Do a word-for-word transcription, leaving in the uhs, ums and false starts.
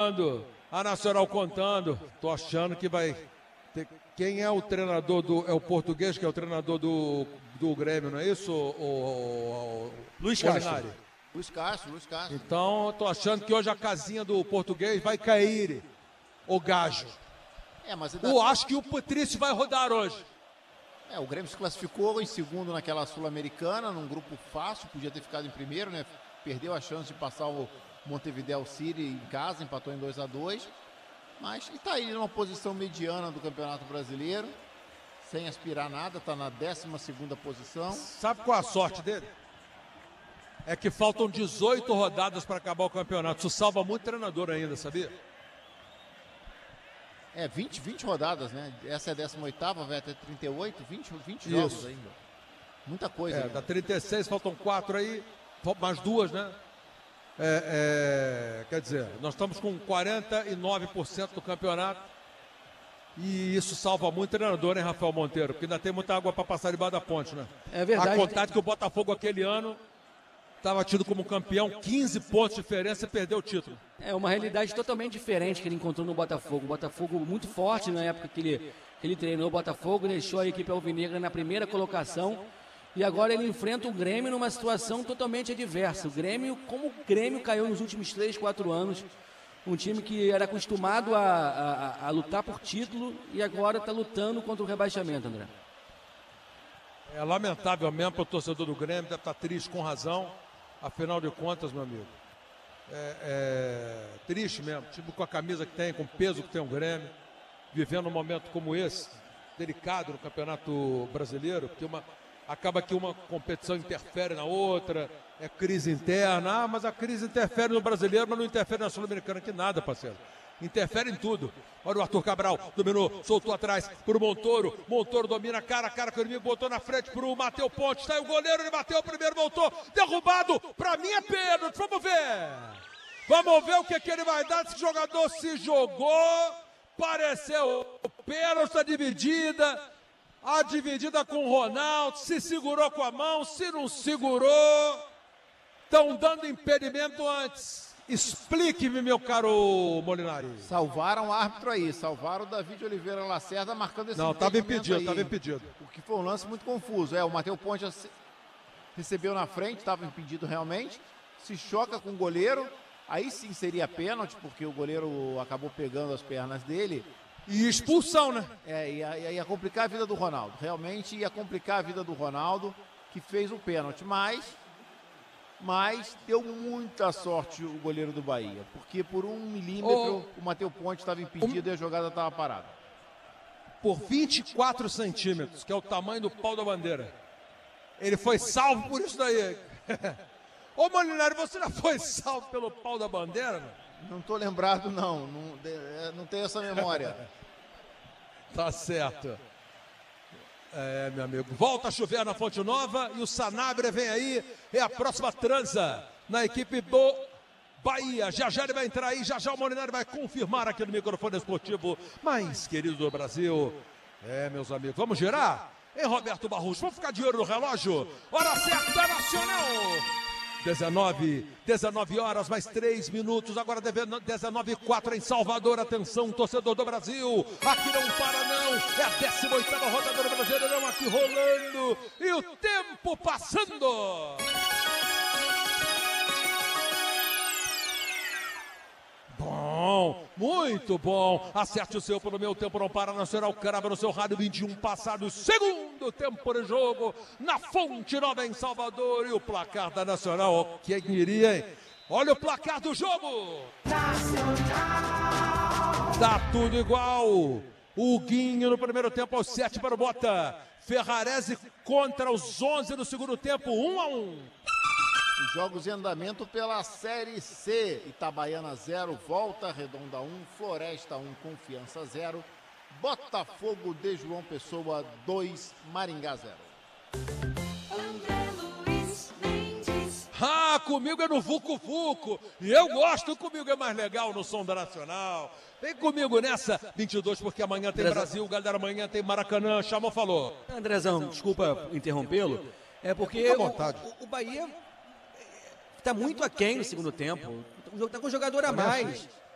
contando, a Nacional contando. Tô achando que vai ter... Quem é o treinador do... É o português que é o treinador do, do Grêmio, não é isso? O, o, o... Luiz Castro. Luiz Castro, Luiz Castro. Então, eu tô achando que hoje a casinha do português vai cair. O gajo. É, mas ainda... Eu acho que o Patrício vai rodar hoje. É, o Grêmio se classificou em segundo naquela Sul-Americana, num grupo fácil, podia ter ficado em primeiro, né? Perdeu a chance de passar o Montevideo City em casa, empatou em dois a dois. Mas está aí numa posição mediana do Campeonato Brasileiro, sem aspirar nada, está na décima segunda posição. Sabe qual é a sorte dele? É que faltam dezoito rodadas para acabar o campeonato. Isso salva muito treinador ainda, sabia? É, vinte, vinte rodadas, né? Essa é a décima oitava, vai até trinta e oito, vinte, vinte jogos Isso. ainda. Muita coisa. É, ainda. dá trinta e seis, faltam quatro aí, mais duas, né? É, é, quer dizer, nós estamos com quarenta e nove por cento do campeonato e isso salva muito treinador, hein, Rafael Monteiro? Porque ainda tem muita água para passar debaixo da ponte, né? É verdade. A contar que o Botafogo aquele ano estava tido como campeão, quinze pontos de diferença e perdeu o título. É uma realidade totalmente diferente que ele encontrou no Botafogo. O Botafogo muito forte na época que ele, que ele treinou o Botafogo, deixou a equipe alvinegra na primeira colocação. E agora ele enfrenta o Grêmio numa situação totalmente adversa. O Grêmio, como o Grêmio caiu nos últimos três, quatro anos, um time que era acostumado a, a, a lutar por título e agora está lutando contra o rebaixamento, André. É lamentável mesmo para o torcedor do Grêmio, deve estar triste com razão, afinal de contas, meu amigo. É, é triste mesmo, tipo com a camisa que tem, com o peso que tem o Grêmio, vivendo um momento como esse, delicado no Campeonato Brasileiro, porque uma... acaba que uma competição interfere na outra, é crise interna. Ah, mas a crise interfere no brasileiro, mas não interfere na Sul-Americana, que nada, parceiro. Interfere em tudo. Olha o Arthur Cabral, dominou, soltou atrás para o Montoro. Montoro domina cara a cara com o inimigo, botou na frente para o Matheus Pontes. Está aí o goleiro, ele bateu o primeiro, voltou, derrubado. Para mim é pênalti, vamos ver. Vamos ver o que, que ele vai dar. Esse jogador se jogou, pareceu pênalti, a dividida. A dividida com o Ronaldo, se segurou com a mão, se não segurou, estão dando impedimento antes. Explique-me, meu caro Molinari. Salvaram o árbitro aí, salvaram o David Oliveira Lacerda marcando esse Não, estava impedido, estava impedido. O que foi um lance muito confuso. É, o Matheus Pontes recebeu na frente, estava impedido realmente, se choca com o goleiro, aí sim seria pênalti, porque o goleiro acabou pegando as pernas dele. E expulsão, né? É, ia, ia, ia complicar a vida do Ronaldo. Realmente ia complicar a vida do Ronaldo, que fez o pênalti. Mas, mas deu muita sorte o goleiro do Bahia. Porque por um milímetro oh, o Matheus Pontes estava impedido um, e a jogada estava parada. Por vinte e quatro centímetros, que é o tamanho do pau da bandeira. Ele foi salvo por isso daí. Ô Molinari, você já foi salvo pelo pau da bandeira? Não estou lembrado, não. Não, não tenho essa memória. Tá certo. É, meu amigo. Volta a chover na Fonte Nova e o Sanabria vem aí. É a próxima transa na equipe do Bahia. Já já ele vai entrar aí. Já já o Molinari vai confirmar aqui no microfone esportivo mais querido do Brasil. É, meus amigos. Vamos girar? Hein, Roberto Barros? Vamos ficar de olho no relógio? Hora certa, Nacional! dezenove, dezenove horas, mais três minutos, agora dezenove e quatro em Salvador. Atenção, torcedor do Brasil, aqui não para não, é a décima oitava rodada do Brasileirão aqui rolando e o tempo passando. Bom, muito bom. Acerte o seu pelo meu tempo, não para. Nacional crava no seu rádio. vinte e um passados, segundo tempo de jogo na Fonte Nova em Salvador. E o placar da Nacional, quem diria, hein? Olha o placar do jogo. Nacional. Tá tudo igual. O Guinho no primeiro tempo aos sete para o Bota. Ferrarese contra os onze no segundo tempo, um a um. Os jogos em andamento pela Série C. Itabaiana zero, Volta Redonda um, Floresta um, Confiança zero, Botafogo de João Pessoa dois, Maringá zero. Ah, comigo é no Vucu Vucu. E eu gosto, comigo é mais legal no som da Nacional. Vem comigo nessa, vinte e dois, porque amanhã tem Andrezão. Brasil, galera, amanhã tem Maracanã. Chamou, falou. Andrezão, desculpa interrompê-lo. É porque o, o, o Bahia está muito aquém no segundo tempo. Está com o jogador a mais.